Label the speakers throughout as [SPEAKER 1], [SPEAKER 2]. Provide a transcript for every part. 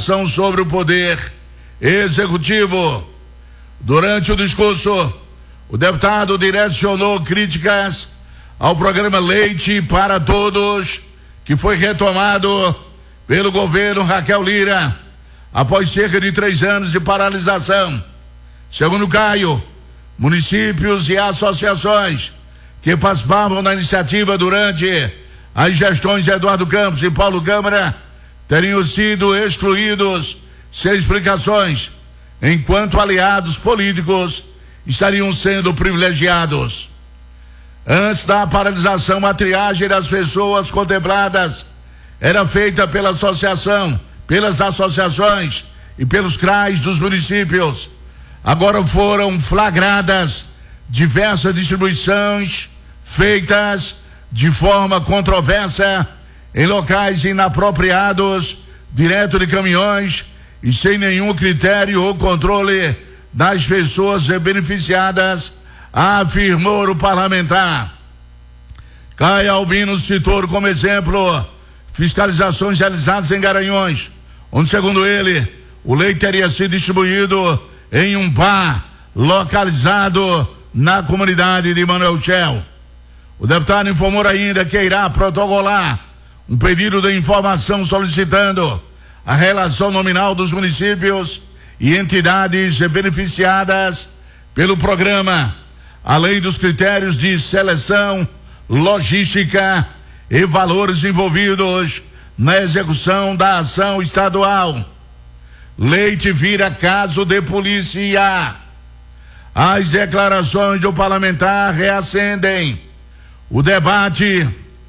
[SPEAKER 1] fiscalização sobre o poder executivo. Durante o discurso, o deputado direcionou críticas ao programa Leite para Todos, que foi retomado pelo governo Raquel Lira, após cerca de 3 anos de paralisação. Segundo Caio, municípios e associações que participavam da iniciativa durante as gestões de Eduardo Campos e Paulo Câmara teriam sido excluídos sem explicações, enquanto aliados políticos estariam sendo privilegiados. Antes da paralisação, a triagem das pessoas contempladas era feita pelas associações e pelos CRAs dos municípios. Agora foram flagradas diversas distribuições feitas de forma controversa em locais inapropriados, direto de caminhões e sem nenhum critério ou controle das pessoas beneficiadas, afirmou o parlamentar. Caio Albino citou como exemplo fiscalizações realizadas em Garanhuns, onde, segundo ele, o leite teria sido distribuído em um bar localizado na comunidade de Manuel Chel. O deputado informou ainda que irá protocolar um pedido de informação solicitando a relação nominal dos municípios e entidades beneficiadas pelo programa, além dos critérios de seleção, logística e valores envolvidos na execução da ação estadual. Leite vira caso de polícia. As declarações do parlamentar reacendem o debate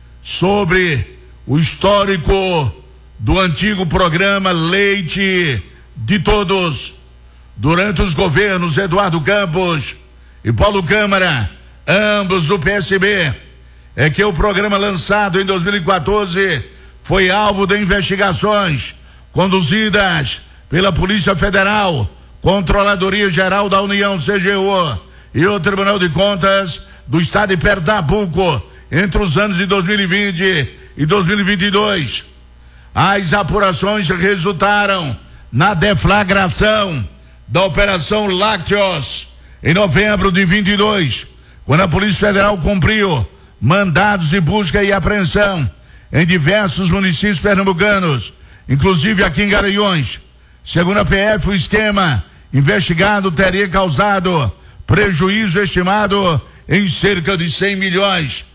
[SPEAKER 1] sobre o histórico do antigo programa Leite de Todos. Durante os governos Eduardo Campos e Paulo Câmara, ambos do PSB, é que o programa lançado em 2014 foi alvo de investigações conduzidas pela Polícia Federal, Controladoria Geral da União, CGU, e o Tribunal de Contas do Estado de Pernambuco entre os anos de 2020 e 2022. As apurações resultaram na deflagração da Operação Lácteos em novembro de 22, quando a Polícia Federal cumpriu mandados de busca e apreensão em diversos municípios pernambucanos, inclusive aqui em Garanhuns. Segundo a PF, o esquema investigado teria causado prejuízo estimado em cerca de 100 milhões.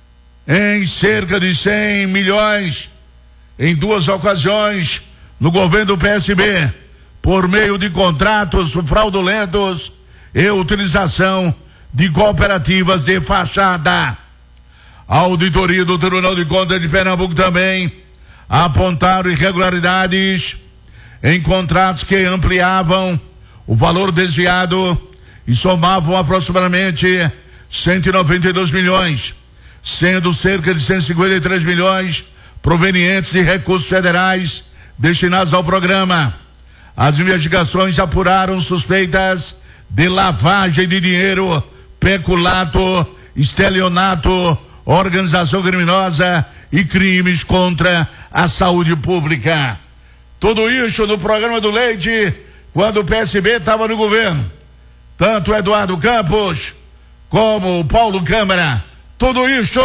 [SPEAKER 1] Em 2 ocasiões, no governo do PSB, por meio de contratos fraudulentos e utilização de cooperativas de fachada. A auditoria do Tribunal de Contas de Pernambuco também apontaram irregularidades em contratos que ampliavam o valor desviado e somavam aproximadamente 192 milhões, sendo cerca de 153 milhões provenientes de recursos federais destinados ao programa. As investigações apuraram suspeitas de lavagem de dinheiro, peculato, estelionato, organização criminosa e crimes contra a saúde pública. Tudo isso no programa do Leite, quando o PSB estava no governo. Tanto o Eduardo Campos como o Paulo Câmara. Tudo isso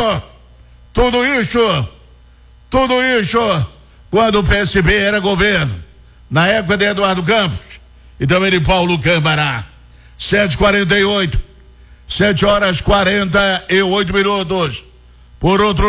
[SPEAKER 1] quando o PSB era governo, na época de Eduardo Campos e também de Paulo Câmara. 7h48, 7h48. Por outro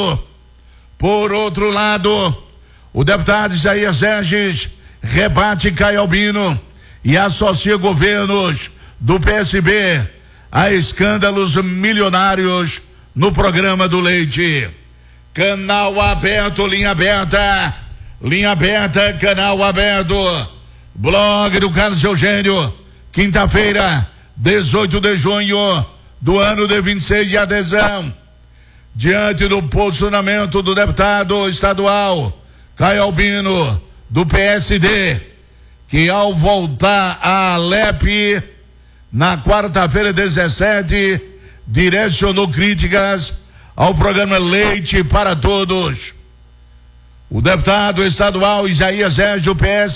[SPEAKER 1] lado, o deputado Isaías Regis rebate Caio Albino e associa governos do PSB a escândalos milionários no programa do Leite. Canal aberto, linha aberta, canal aberto. Blog do Carlos Eugênio, quinta-feira, 18 de junho do ano de 26 de adesão. Diante do posicionamento do deputado estadual Caio Albino, do PSD, que ao voltar à Alep na quarta-feira 17, direcionou críticas ao programa Leite para Todos. O deputado estadual Isaías Regis, do PS,